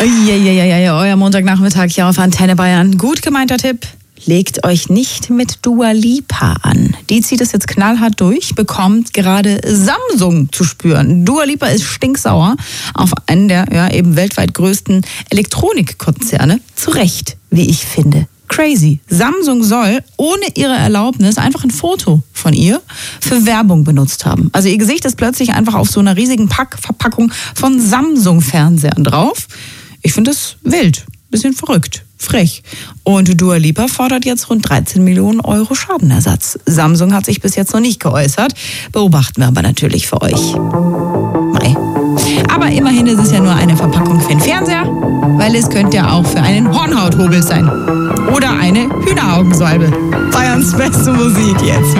Ja, euer Montagnachmittag hier auf Antenne Bayern. Gut gemeinter Tipp. Legt euch nicht mit Dua Lipa an. Die zieht es jetzt knallhart durch, bekommt gerade Samsung zu spüren. Dua Lipa ist stinksauer auf einen der eben weltweit größten Elektronikkonzerne. Zu Recht, wie ich finde. Crazy. Samsung soll ohne ihre Erlaubnis einfach ein Foto von ihr für Werbung benutzt haben. Also ihr Gesicht ist plötzlich einfach auf so einer riesigen Verpackung von Samsung-Fernsehern drauf. Ich finde das wild, bisschen verrückt, frech. Und Dua Lipa fordert jetzt rund 13 Millionen Euro Schadenersatz. Samsung hat sich bis jetzt noch nicht geäußert. Beobachten wir aber natürlich für euch. Mei. Aber immerhin ist es ja nur eine Verpackung für den Fernseher, weil es könnte ja auch für einen Hornhauthobel sein. Oder eine Hühneraugensalbe. Bayerns beste Musik jetzt.